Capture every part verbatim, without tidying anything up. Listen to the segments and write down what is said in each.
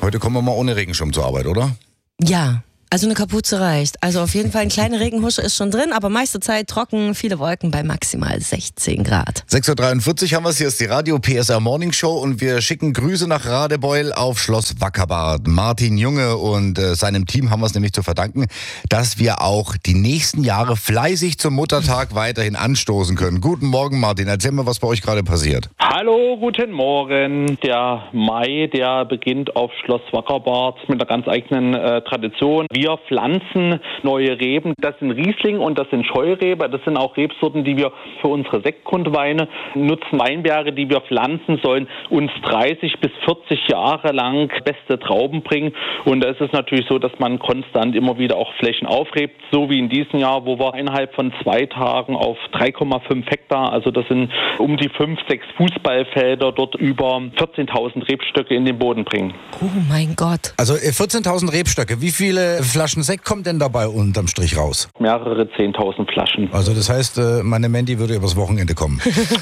Heute kommen wir mal ohne Regenschirm zur Arbeit, oder? Ja. Also eine Kapuze reicht. Also auf jeden Fall eine kleine Regenhusche ist schon drin, aber meiste Zeit trocken, viele Wolken bei maximal sechzehn Grad. sechs Uhr dreiundvierzig haben wir es, hier ist die Radio P S R Morning Show und wir schicken Grüße nach Radebeul auf Schloss Wackerbad. Martin Junge und äh, seinem Team haben wir es nämlich zu verdanken, dass wir auch die nächsten Jahre fleißig zum Muttertag weiterhin anstoßen können. Guten Morgen Martin, erzähl mal, was bei euch gerade passiert. Hallo, guten Morgen. Der Mai, der beginnt auf Schloss Wackerbad mit einer ganz eigenen äh, Tradition. Wir pflanzen neue Reben. Das sind Riesling und das sind Scheurebe. Das sind auch Rebsorten, die wir für unsere Sektgrundweine nutzen. Weinberge, die wir pflanzen, sollen uns dreißig bis vierzig Jahre lang beste Trauben bringen. Und es ist natürlich so, dass man konstant immer wieder auch Flächen aufrebt. So wie in diesem Jahr, wo wir innerhalb von zwei Tagen auf drei Komma fünf Hektar, also das sind um die fünf, sechs Fußballfelder, dort über vierzehntausend Rebstöcke in den Boden bringen. Oh mein Gott. Also vierzehntausend Rebstöcke, wie viele Flaschen Sekt kommt denn dabei unterm Strich raus? Mehrere zehntausend Flaschen. Also das heißt, meine Mandy würde übers Wochenende kommen.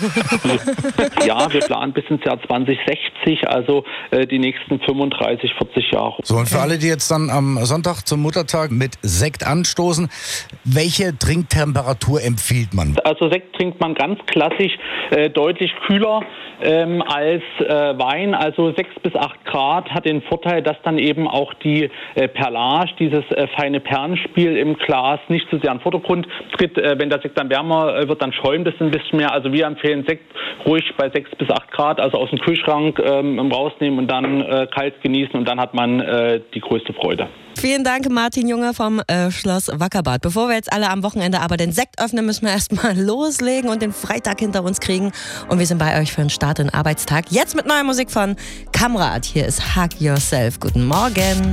Ja, wir planen bis ins Jahr zwanzig sechzig, also äh, die nächsten fünfunddreißig, vierzig Jahre. So, und für alle, die jetzt dann am Sonntag zum Muttertag mit Sekt anstoßen, welche Trinktemperatur empfiehlt man? Also Sekt trinkt man ganz klassisch äh, deutlich kühler ähm, als äh, Wein, also sechs bis acht Grad, hat den Vorteil, dass dann eben auch die äh, Perlage, dieses äh, feine Perlenspiel im Glas nicht zu sehr an den Vordergrund tritt. Äh, wenn der Sekt dann wärmer äh, wird, dann schäumt es ein bisschen mehr. Also wir empfehlen Sekt ruhig bei sechs bis acht Grad, also aus dem Kühlschrank ähm, rausnehmen und dann äh, kalt genießen und dann hat man äh, die größte Freude. Vielen Dank, Martin Junge vom äh, Schloss Wackerbad. Bevor wir jetzt alle am Wochenende aber den Sekt öffnen, müssen wir erstmal loslegen und den Freitag hinter uns kriegen. Und wir sind bei euch für einen Start in den Arbeitstag. Jetzt mit neuer Musik von Kamrat. Hier ist Hug Yourself. Guten Morgen.